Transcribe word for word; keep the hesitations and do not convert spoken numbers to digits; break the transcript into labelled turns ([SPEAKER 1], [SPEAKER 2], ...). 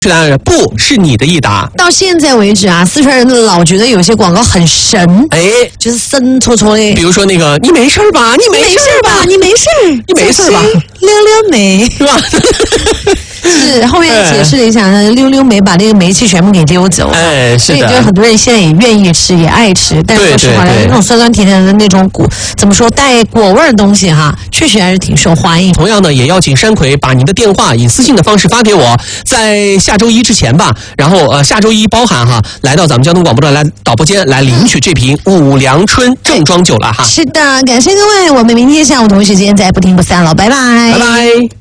[SPEAKER 1] 是答案不是你的益达。
[SPEAKER 2] 到现在为止啊，四川人老觉得有些广告很神，
[SPEAKER 1] 哎，
[SPEAKER 2] 就是神戳戳的。
[SPEAKER 1] 比如说那个，你没事吧？你没事吧？
[SPEAKER 2] 你没事，
[SPEAKER 1] 你没事吧？
[SPEAKER 2] 溜溜梅
[SPEAKER 1] 是吧？
[SPEAKER 2] 是后面解释了一下，溜溜梅把那个煤气全部给溜走了。
[SPEAKER 1] 哎，是的。
[SPEAKER 2] 所以就很多人现在也愿意吃，也爱吃。但是说实话，那种酸酸甜甜的那种果，怎么说带果味的东西哈，确实还是挺受欢迎。
[SPEAKER 1] 同样呢，也邀请山葵把您的电话以私信的方式发给我，在下周一之前吧。然后呃，下周一包含哈，来到咱们交通广播的来导播间来领取这瓶五粮春正装酒了哈。
[SPEAKER 2] 是的，感谢各位，我们明天下午同一时间再不听不散了，拜拜，
[SPEAKER 1] 拜拜。